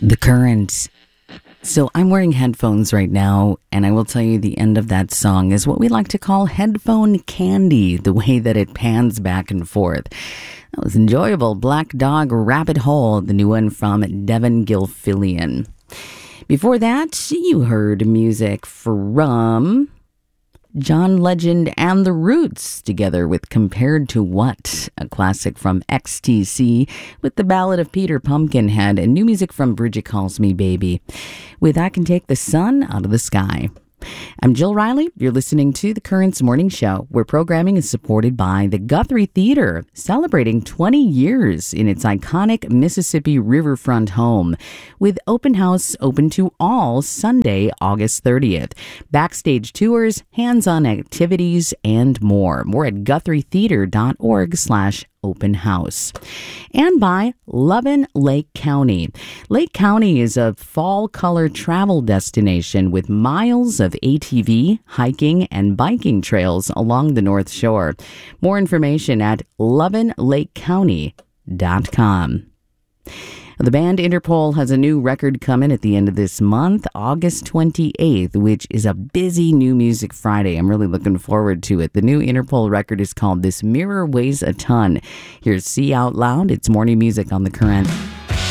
The Current. So I'm wearing headphones right now, and I will tell you the end of that song is what we like to call headphone candy, the way that it pans back and forth. That was enjoyable. Black Dog Rabbit Hole, the new one from Devin Gilfillian. Before that, you heard music from John Legend and The Roots, together with Compared to What, a classic from XTC, with the Ballad of Peter Pumpkinhead, and new music from Bridget Calls Me Baby, with I Can Take the Sun Out of the Sky. I'm Jill Riley. You're listening to The Current's Morning Show, where programming is supported by the Guthrie Theater, celebrating 20 years in its iconic Mississippi riverfront home, with open house open to all Sunday, August 30th. Backstage tours, hands-on activities, and more. More at GuthrieTheater.org/open house. And by Lovin' Lake County. Lake County is a fall color travel destination with miles of ATV, hiking, and biking trails along the North Shore. More information at lovinlakecounty.com. The band Interpol has a new record coming at the end of this month, August 28th, which is a busy New Music Friday. I'm really looking forward to it. The new Interpol record is called This Mirror Weighs a Ton. Here's See Out Loud. It's morning music on The Current.